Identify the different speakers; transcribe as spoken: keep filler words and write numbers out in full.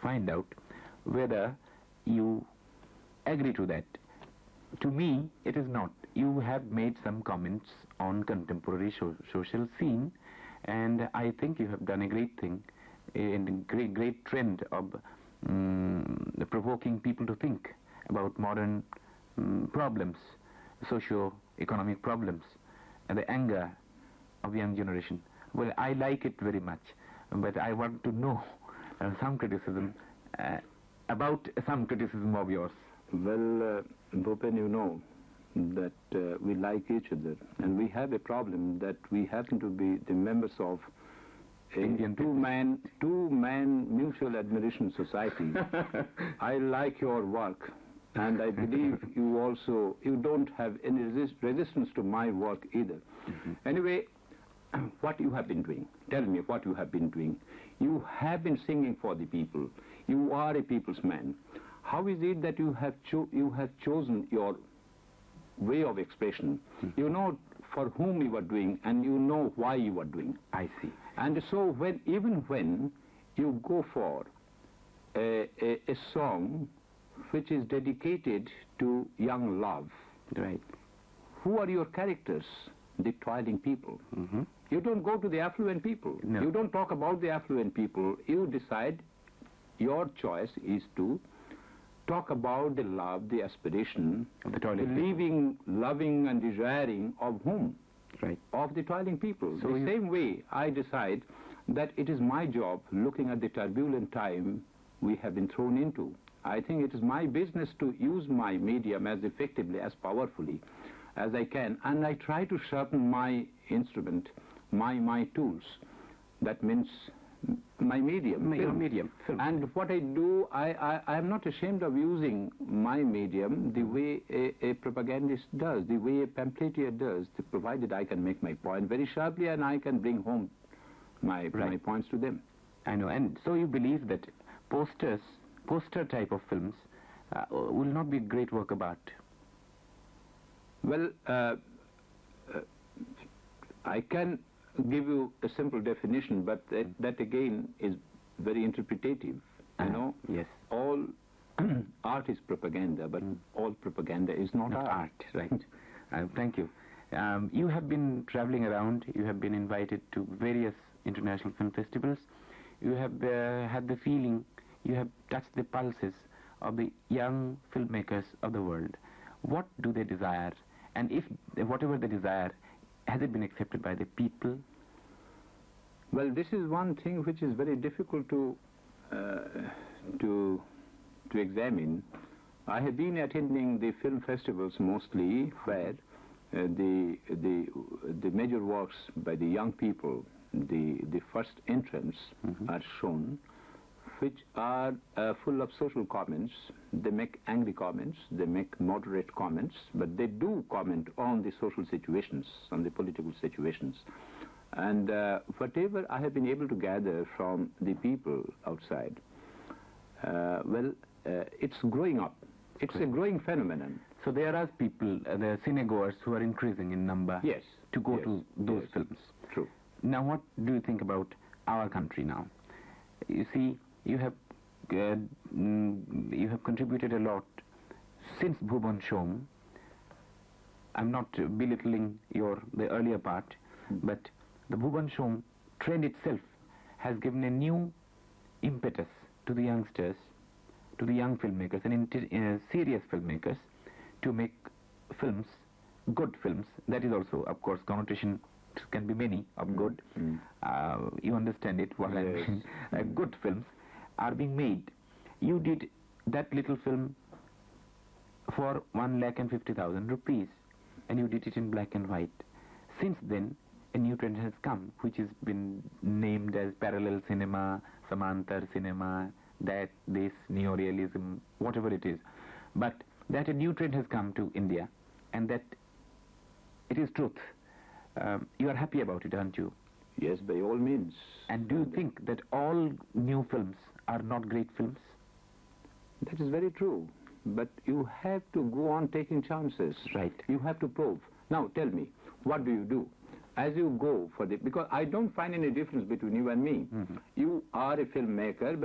Speaker 1: find out whether you agree to that. To me, it is not. You have made some comments on contemporary so social scene, and I think you have done a great thing, a great, great trend of um, provoking people to think about modern um, problems, socio-economic problems, and the anger of the young generation. Well, I like it very much, but I want to know uh, some criticism uh, about some criticism of yours.
Speaker 2: Well, uh, Bhupen, you know that uh, we like each other, and we have a problem that we happen to be the members of a
Speaker 1: Indian
Speaker 2: two-man two-man mutual admiration society. I like your work, and I believe you also, you don't have any resist resistance to my work either. Mm-hmm. Anyway, what you have been doing, tell me what you have been doing. You have been singing for the people. You are a people's man. How is it that you have cho you have chosen your way of expression? Mm-hmm. You know for whom you are doing, and you know why you are doing.
Speaker 1: I see.
Speaker 2: And so when even when you go for a, a, a song which is dedicated to young love,
Speaker 1: right?
Speaker 2: Who are your characters? The toiling people.
Speaker 1: Mm-hmm.
Speaker 2: You don't go to the affluent people.
Speaker 1: No.
Speaker 2: You don't talk about the affluent people. You decide, your choice is to talk about the love, the aspiration,
Speaker 1: of the toiling
Speaker 2: believing, loving and desiring of whom?
Speaker 1: Right.
Speaker 2: Of the toiling people.
Speaker 1: So
Speaker 2: the same way I decide that it is my job, looking at the turbulent time we have been thrown into. I think it is my business to use my medium as effectively, as powerfully as I can, and I try to sharpen my instrument, my my tools. That means my medium,
Speaker 1: my
Speaker 2: film.
Speaker 1: medium, film.
Speaker 2: And what I do, I, I, I am not ashamed of using my medium the way a, a propagandist does, the way a pamphleteer does, provided I can make my point very sharply and I can bring home my,
Speaker 1: right.
Speaker 2: my points to them.
Speaker 1: I know, and so you believe that posters, poster type of films uh, will not be great work of art?
Speaker 2: Well, uh, uh, I can give you a simple definition, but that, that again is very interpretative. You
Speaker 1: uh,
Speaker 2: know,
Speaker 1: yes.
Speaker 2: All art is propaganda, but mm. all propaganda is not,
Speaker 1: not
Speaker 2: art.
Speaker 1: art. Right. uh, thank you. Um, you have been traveling around. You have been invited to various international film festivals. You have uh, had the feeling. You have touched the pulses of the young filmmakers of the world. What do they desire? And if whatever they desire, has it been accepted by the people?
Speaker 2: Well, this is one thing which is very difficult to uh, to to examine. I have been attending the film festivals mostly where uh, the the the major works by the young people, the the first entrants mm-hmm. are shown, which are uh, full of social comments. They make angry comments, they make moderate comments, but they do comment on the social situations, on the political situations. And uh, whatever I have been able to gather from the people outside, uh, well, uh, it's growing up. It's a growing phenomenon.
Speaker 1: So there are people, uh, the cinegoers who are increasing in number
Speaker 2: yes.
Speaker 1: to go
Speaker 2: yes.
Speaker 1: to those
Speaker 2: yes.
Speaker 1: films.
Speaker 2: True.
Speaker 1: Now what do you think about our country now? You see, you have uh, mm, you have contributed a lot since Bhuvan Shom. I'm not belittling your the earlier part, mm. but the Bhuvan Shom trend itself has given a new impetus to the youngsters, to the young filmmakers and uh, serious filmmakers to make films, good films. That is also, of course, connotation can be many of good.
Speaker 2: Mm.
Speaker 1: Uh, you understand it, what
Speaker 2: yes.
Speaker 1: I mean. uh, good films are being made. You did that little film for one lakh and fifty thousand rupees, and you did it in black and white. Since then, a new trend has come, which has been named as parallel cinema, Samantar cinema, that, this, neorealism, whatever it is. But that a new trend has come to India, and that it is truth. Um, you are happy about it, aren't you?
Speaker 2: Yes, by all means.
Speaker 1: And do you think that all new films are not great films?
Speaker 2: That is very true. But you have to go on taking chances.
Speaker 1: Right.
Speaker 2: You have to prove. Now, tell me, what do you do? As you go for the... Because I don't find any difference between you and me.
Speaker 1: Mm-hmm.
Speaker 2: You are a filmmaker, but